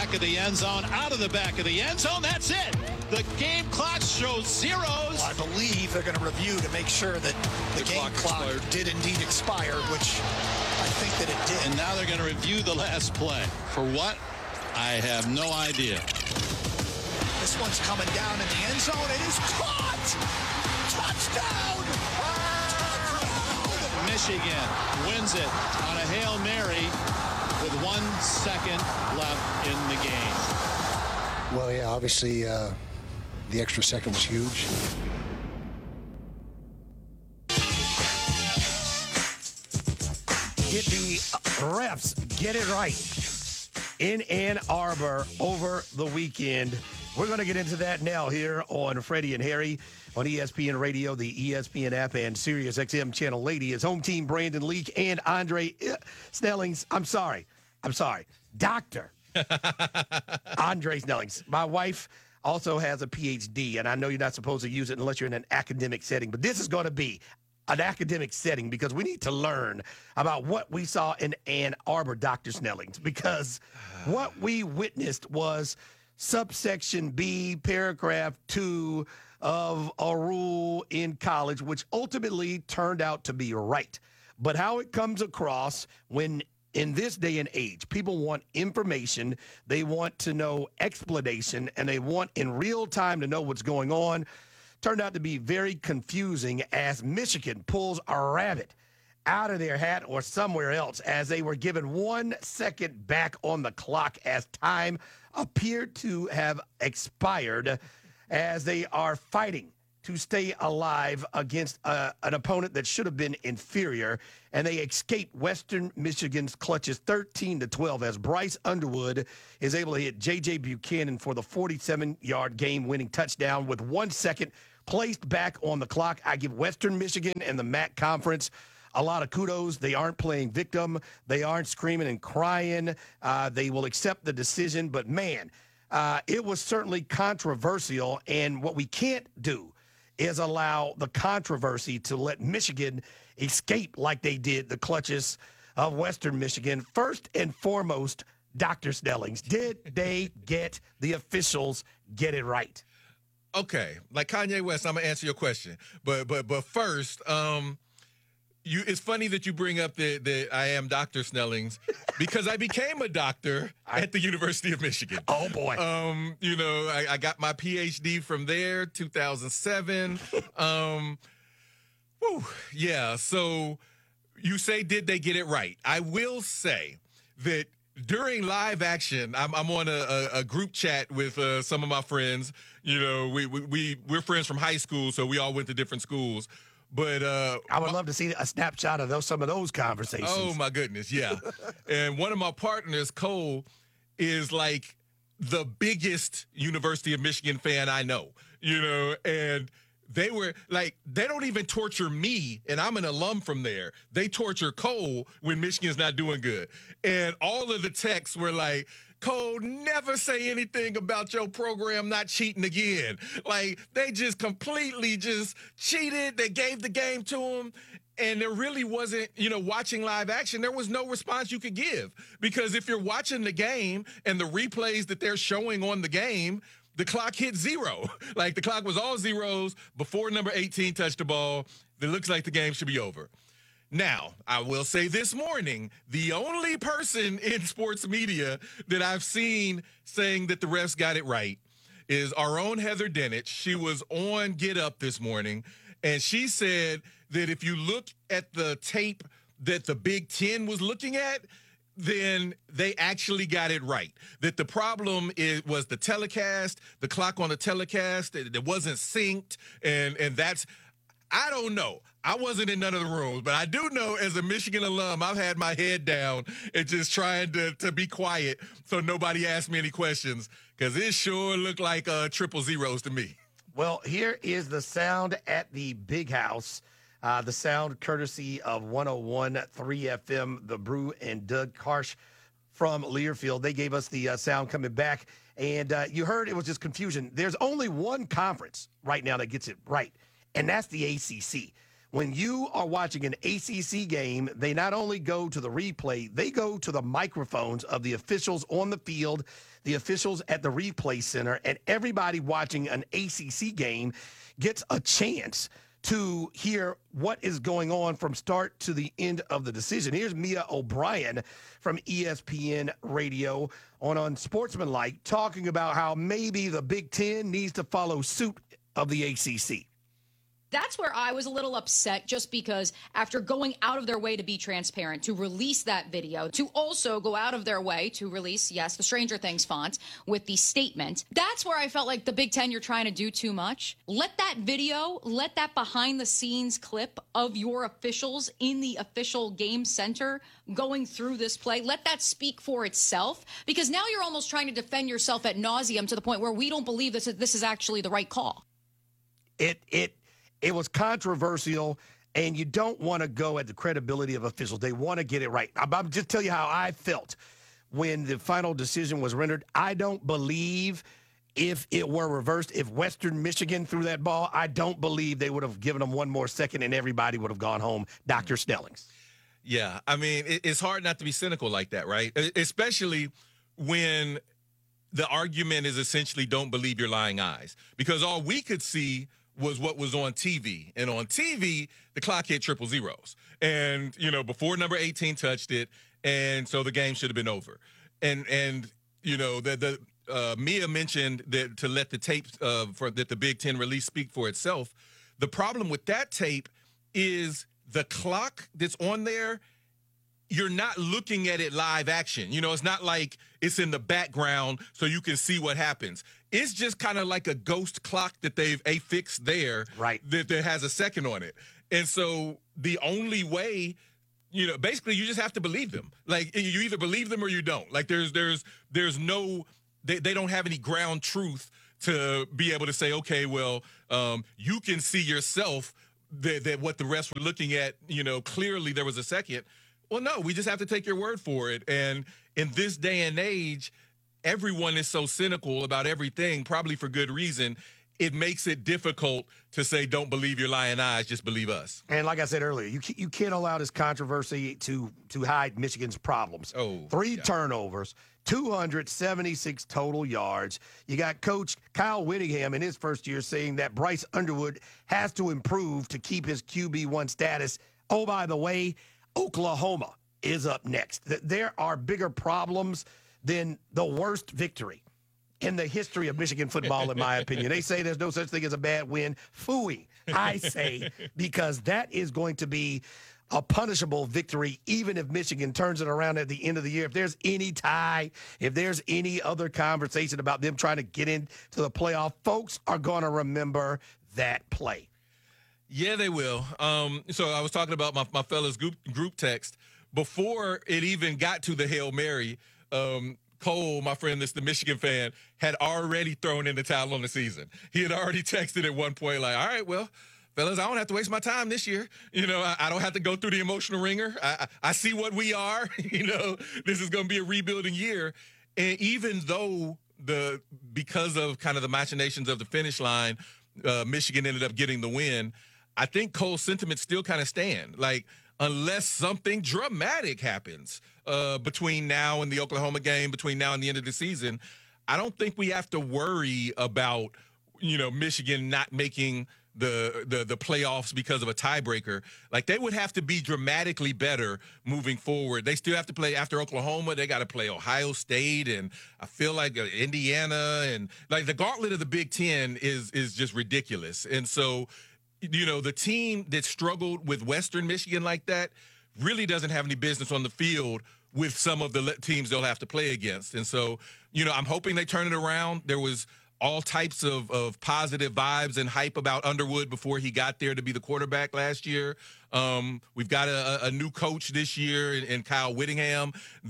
back of the end zone, out of the back of the end zone. That's it. The game clock shows zeros. I believe they're going to review to make sure that the game clock did indeed expire, which I think that it did. And now they're going to review the last play. For what? I have no idea. This one's coming down in the end zone. It is caught! Touchdown! Michigan wins it on a Hail Mary with 1 second left in the game. Well, yeah, obviously the extra second was huge. Get the refs, get it right in Ann Arbor over the weekend. We're going to get into that now here on Freddie and Harry on ESPN Radio, the ESPN app, and Sirius XM Channel 80. Is home team Brandon Leak and Andre Snellings. I'm sorry. Dr. Andre Snellings. My wife also has a PhD, and I know you're not supposed to use it unless you're in an academic setting, but this is going to be an academic setting because we need to learn about what we saw in Ann Arbor, Dr. Snellings, because what we witnessed was subsection B, paragraph 2 of a rule in college, which ultimately turned out to be right. But how it comes across when in this day and age, people want information, they want to know explanation, and they want in real time to know what's going on, turned out to be very confusing as Michigan pulls a rabbit out of their hat or somewhere else as they were given 1 second back on the clock as time appeared to have expired as they are fighting to stay alive against an opponent that should have been inferior, and they escape Western Michigan's clutches 13-12 as Bryce Underwood is able to hit J.J. Buchanan for the 47-yard game-winning touchdown with 1 second placed back on the clock. I give Western Michigan and the MAC Conference a lot of kudos. They aren't playing victim. They aren't screaming and crying. They will accept the decision. But, man, it was certainly controversial, and what we can't do is allow the controversy to let Michigan escape like they did the clutches of Western Michigan. First and foremost, Dr. Snellings, did they get the officials get it right? Okay, like Kanye West, I'm gonna answer your question, but first, it's funny that you bring up that I am Dr. Snellings because I became a doctor at the University of Michigan. Oh boy! I got my PhD from there, 2007. Yeah. So you say, did they get it right? I will say that during live action, I'm on a group chat with some of my friends. You know, we're friends from high school, so we all went to different schools. But I would love to see a snapshot of some of those conversations. Oh my goodness, yeah. And one of my partners, Cole, is like the biggest University of Michigan fan I know. You know, and they were like, they don't even torture me, and I'm an alum from there. They torture Cole when Michigan's not doing good. And all of the texts were like, Cole, never say anything about your program not cheating again. Like, they just completely just cheated. They gave the game to him. And there really wasn't, watching live action, there was no response you could give. Because if you're watching the game and the replays that they're showing on the game, the clock hit 0. Like, the clock was all zeros before number 18 touched the ball. It looks like the game should be over. Now, I will say this morning, the only person in sports media that I've seen saying that the refs got it right is our own Heather Dinich. She was on Get Up this morning, and she said that if you look at the tape that the Big Ten was looking at, then they actually got it right. That the problem was the telecast, the clock on the telecast, it wasn't synced, and that's, I don't know. I wasn't in none of the rooms, but I do know as a Michigan alum, I've had my head down and just trying to be quiet so nobody asked me any questions, because it sure looked like triple zeros to me. Well, here is the sound at the Big House. The sound courtesy of 101.3 FM, The Brew and Doug Karsh from Learfield. They gave us the sound coming back, and you heard it was just confusion. There's only one conference right now that gets it right, and that's the ACC. when you are watching an ACC game, they not only go to the replay, they go to the microphones of the officials on the field, the officials at the replay center, and everybody watching an ACC game gets a chance to hear what is going on from start to the end of the decision. Here's Mia O'Brien from ESPN Radio on Unsportsmanlike talking about how maybe the Big Ten needs to follow suit of the ACC. That's where I was a little upset, just because after going out of their way to be transparent, to release that video, to also go out of their way to release, yes, the Stranger Things font with the statement, that's where I felt like the Big Ten, you're trying to do too much. Let that video, let that behind-the-scenes clip of your officials in the official game center going through this play, let that speak for itself, because now you're almost trying to defend yourself ad nauseum to the point where we don't believe this is actually the right call. It was controversial, and you don't want to go at the credibility of officials. They want to get it right. I'm just tell you how I felt when the final decision was rendered. I don't believe if it were reversed, if Western Michigan threw that ball, I don't believe they would have given them one more second and everybody would have gone home. Dr. Snellings. Yeah, I mean, it's hard not to be cynical like that, right? Especially when the argument is essentially don't believe your lying eyes, because all we could see was what was on TV. And on TV, the clock hit triple zeros. And, before number 18 touched it, and so the game should have been over. And Mia mentioned that to let the tape that the Big Ten release speak for itself. The problem with that tape is the clock that's on there, you're not looking at it live action. It's not like it's in the background so you can see what happens. It's just kind of like a ghost clock that they've affixed there, right? That has a second on it. And so the only way, basically you just have to believe them. Like, you either believe them or you don't. Like, there's no, they don't have any ground truth to be able to say, okay, well, you can see yourself that what the rest were looking at, clearly there was a second. Well, no, we just have to take your word for it. And in this day and age, everyone is so cynical about everything, probably for good reason. It makes it difficult to say, don't believe your lying eyes, just believe us. And like I said earlier, you can't allow this controversy to hide Michigan's problems. Three turnovers, 276 total yards. You got Coach Kyle Whittingham in his first year saying that Bryce Underwood has to improve to keep his QB1 status. Oh, by the way, Oklahoma is up next. There are bigger problems than the worst victory in the history of Michigan football, in my opinion. They say there's no such thing as a bad win. Phooey, I say, because that is going to be a punishable victory, even if Michigan turns it around at the end of the year. If there's any tie, if there's any other conversation about them trying to get into the playoff, folks are going to remember that play. Yeah, they will. So I was talking about my fellas group text. Before it even got to the Hail Mary, Cole, my friend that's the Michigan fan, had already thrown in the towel on the season. He had already texted at one point like, all right, well, fellas, I don't have to waste my time this year. I don't have to go through the emotional ringer. I see what we are. This is going to be a rebuilding year. And even though because of kind of the machinations of the finish line, Michigan ended up getting the win, I think Cole's sentiments still kind of stand. Like, unless something dramatic happens between now and the Oklahoma game, between now and the end of the season, I don't think we have to worry about, Michigan not making the playoffs because of a tiebreaker. Like, they would have to be dramatically better moving forward. They still have to play after Oklahoma. They got to play Ohio State, and I feel like Indiana, and like the gauntlet of the Big Ten is just ridiculous. And so, the team that struggled with Western Michigan like that really doesn't have any business on the field with some of the teams they'll have to play against. And so, I'm hoping they turn it around. There was all types of positive vibes and hype about Underwood before he got there to be the quarterback last year. We've got a new coach this year in Kyle Whittingham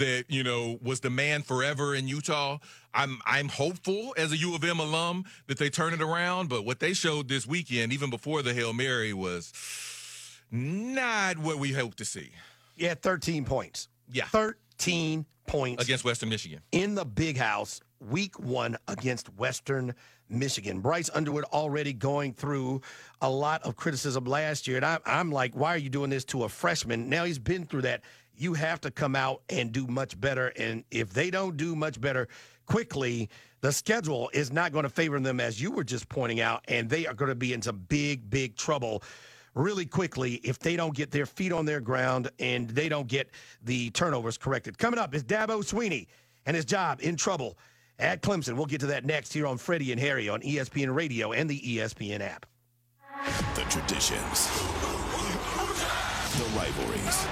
that, was the man forever in Utah. I'm hopeful as a U of M alum that they turn it around, but what they showed this weekend, even before the Hail Mary, was not what we hoped to see. Yeah, 13 points. Yeah. 13 points against Western Michigan in the Big House, week 1 against Western Michigan. Bryce Underwood already going through a lot of criticism last year. And I'm like, why are you doing this to a freshman? Now he's been through that. You have to come out and do much better. And if they don't do much better quickly, the schedule is not going to favor them, as you were just pointing out, and they are going to be in some big, big trouble really quickly if they don't get their feet on their ground and they don't get the turnovers corrected. Coming up is Dabo Swinney and his job in trouble at Clemson. We'll get to that next here on Freddie and Harry on ESPN Radio and the ESPN app. The traditions, the rivalries,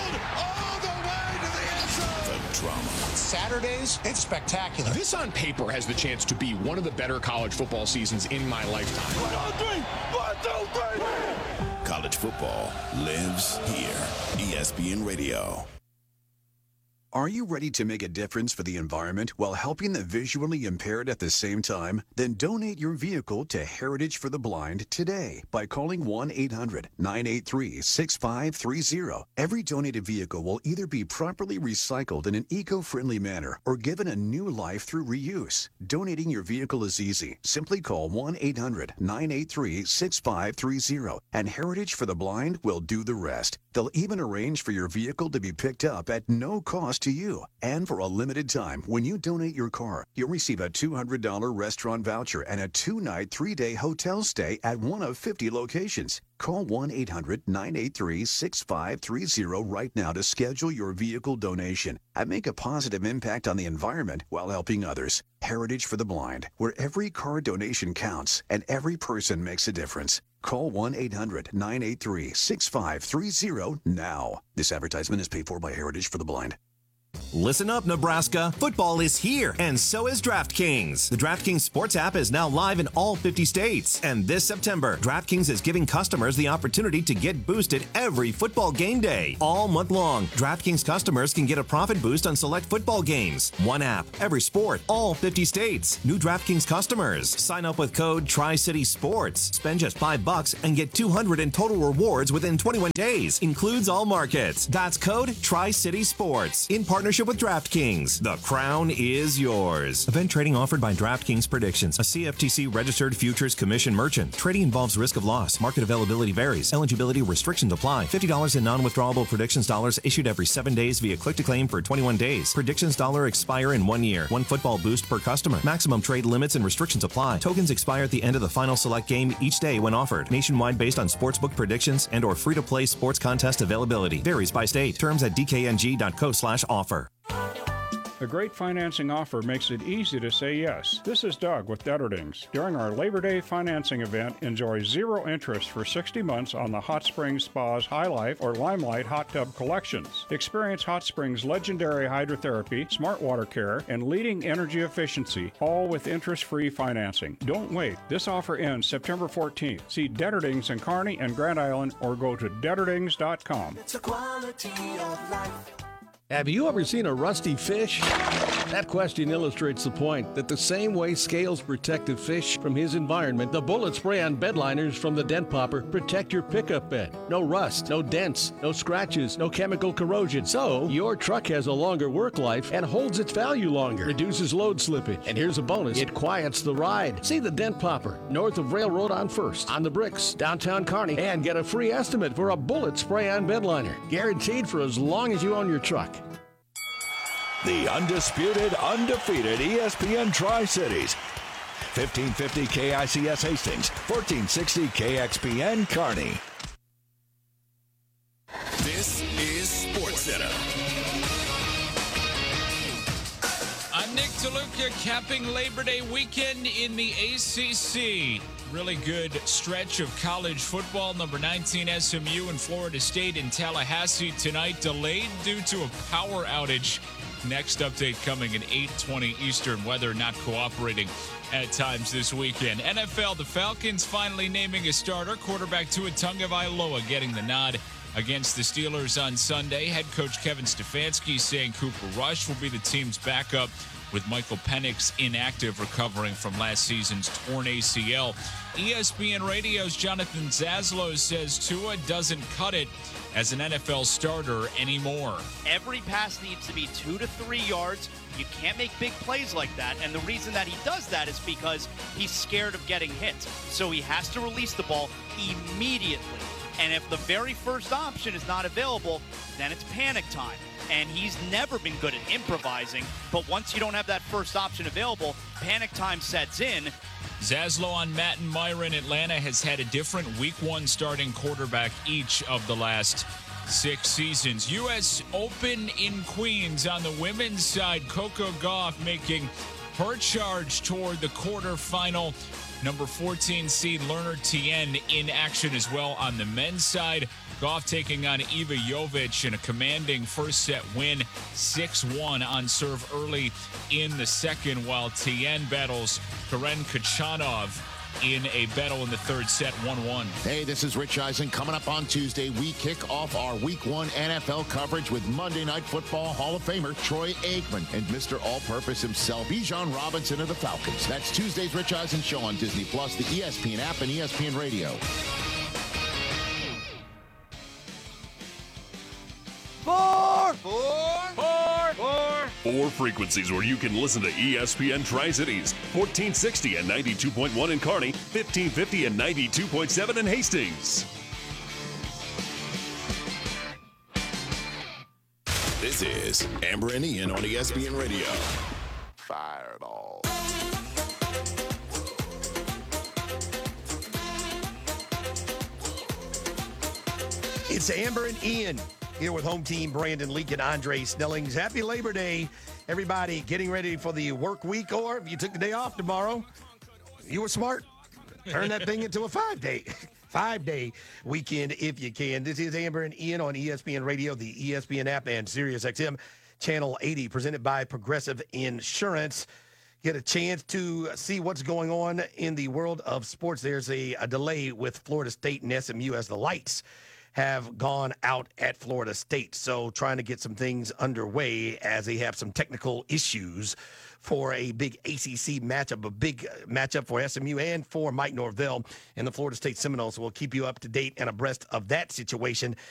the drama. Saturdays, it's spectacular. This on paper has the chance to be one of the better college football seasons in my lifetime. 1, 2, 3. College football lives here. ESPN Radio. Are you ready to make a difference for the environment while helping the visually impaired at the same time? Then donate your vehicle to Heritage for the Blind today by calling 1-800-983-6530. Every donated vehicle will either be properly recycled in an eco-friendly manner or given a new life through reuse. Donating your vehicle is easy. Simply call 1-800-983-6530 and Heritage for the Blind will do the rest. They'll even arrange for your vehicle to be picked up at no cost to you. And for a limited time, when you donate your car, you'll receive a $200 restaurant voucher and a 2-night, 3-day hotel stay at one of 50 locations. Call 1-800-983-6530 right now to schedule your vehicle donation and make a positive impact on the environment while helping others. Heritage for the Blind, where every car donation counts and every person makes a difference. Call 1-800-983-6530 now. This advertisement is paid for by Heritage for the Blind. Listen up, Nebraska. Football is here, and so is DraftKings. The DraftKings Sports app is now live in all 50 states. And this September, DraftKings is giving customers the opportunity to get boosted every football game day. All month long, DraftKings customers can get a profit boost on select football games. One app, every sport, all 50 states. New DraftKings customers. Sign up with code Tri-City Sports. Spend just $5 and get $200 in total rewards within 21 days. Includes all markets. That's code Tri-City Sports. In partnership with DraftKings. The crown is yours. Event trading offered by DraftKings Predictions, a CFTC registered futures commission merchant. Trading involves risk of loss. Market availability varies. Eligibility restrictions apply. $50 in non-withdrawable predictions dollars issued every 7 days via click-to-claim for 21 days. Predictions dollar expire in 1 year. One football boost per customer. Maximum trade limits and restrictions apply. Tokens expire at the end of the final select game each day when offered. Nationwide based on sportsbook predictions and or free-to-play sports contest availability. Varies by state. Terms at dkng.co/offer. A great financing offer makes it easy to say yes. This is Doug with Detterdings. During our Labor Day financing event, enjoy 0 interest for 60 months on the Hot Springs Spa's High Life or Limelight hot tub collections. Experience Hot Springs' legendary hydrotherapy, smart water care, and leading energy efficiency, all with interest-free financing. Don't wait. This offer ends September 14th. See Detterdings in Kearney and Grand Island or go to detterdings.com. It's a quality of life. Have you ever seen a rusty fish? That question illustrates the point that the same way Scales protected fish from his environment, the bullet spray-on bed liners from the Dent Popper protect your pickup bed. No rust, no dents, no scratches, no chemical corrosion. So your truck has a longer work life and holds its value longer, reduces load slippage. And here's a bonus, it quiets the ride. See the Dent Popper, north of Railroad on 1st, on the Bricks, downtown Kearney, and get a free estimate for a bullet spray-on bed liner. Guaranteed for as long as you own your truck. The undisputed, undefeated ESPN Tri-Cities. 1550 KICS Hastings, 1460 KXPN Kearney. This is SportsCenter. I'm Nick DeLuca, capping Labor Day weekend in the ACC. Really good stretch of college football. Number 19 SMU and Florida State in Tallahassee tonight, delayed due to a power outage. Next update coming at 8:20 Eastern. Weather not cooperating at times this weekend. NFL, the Falcons finally naming a starter. Quarterback Tua Tagovailoa getting the nod against the Steelers on Sunday. Head coach Kevin Stefanski saying Cooper Rush will be the team's backup with Michael Penix inactive, recovering from last season's torn ACL. ESPN Radio's Jonathan Zaslow says Tua doesn't cut it as an NFL starter anymore. Every pass needs to be 2 to 3 yards. You can't make big plays like that, and the reason that he does that is because he's scared of getting hit. So he has to release the ball immediately. And if the very first option is not available, then it's panic time. And he's never been good at improvising, but once you don't have that first option available, panic time sets in. Zaslow on Matt and Myra in Atlanta has had a different Week 1 starting quarterback each of the last 6 seasons. U.S. Open in Queens on the women's side. Coco Gauff making her charge toward the quarterfinal. Number 14 seed Lerner Tien in action as well on the men's side. Gauff taking on Iva Jovic in a commanding first set win, 6-1 on serve early in the second, while Tien battles Karen Khachanov in a battle in the third set, 1-1. Hey, this is Rich Eisen. Coming up on Tuesday, we kick off our Week 1 NFL coverage with Monday Night Football Hall of Famer Troy Aikman and Mr. All-Purpose himself, Bijan Robinson of the Falcons. That's Tuesday's Rich Eisen Show on Disney+, the ESPN app, and ESPN Radio. Four frequencies where you can listen to ESPN Tri-Cities. 1460 and 92.1 in Kearney, 1550 and 92.7 in Hastings. This is Amber and Ian on ESPN Radio. Fire it all. It's Amber and Ian here with home team Brandon Leake and Andre Snellings. Happy Labor Day, everybody. Getting ready for the work week, or if you took the day off tomorrow, you were smart. Turn that thing into a 5-day weekend if you can. This is Amber and Ian on ESPN Radio, the ESPN app, and SiriusXM Channel 80, presented by Progressive Insurance. Get a chance to see what's going on in the world of sports. There's a delay with Florida State and SMU as the lights have gone out at Florida State. So trying to get some things underway as they have some technical issues for a big ACC matchup, a big matchup for SMU and for Mike Norvell and the Florida State Seminoles. We'll keep you up to date and abreast of that situation